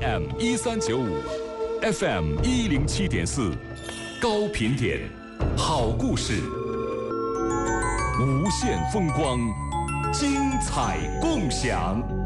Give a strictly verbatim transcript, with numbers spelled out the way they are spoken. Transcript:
M 一三九五 ，F M 一零七点四，高频点，好故事，无限风光，精彩共享。